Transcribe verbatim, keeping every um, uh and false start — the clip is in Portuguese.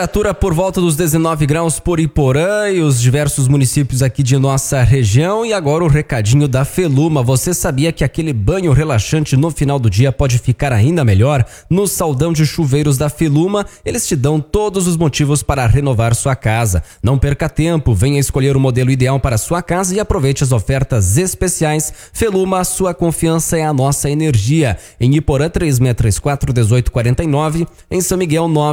Temperatura por volta dos dezenove graus por Iporã e os diversos municípios aqui de nossa região. E agora o recadinho da Feluma. Você sabia que aquele banho relaxante no final do dia pode ficar ainda melhor? No Saldão de Chuveiros da Feluma, eles te dão todos os motivos para renovar sua casa. Não perca tempo, venha escolher o modelo ideal para sua casa e aproveite as ofertas especiais. Feluma, sua confiança é a nossa energia. Em Iporã, três seis três quatro, um oito quatro nove. Em São Miguel, nove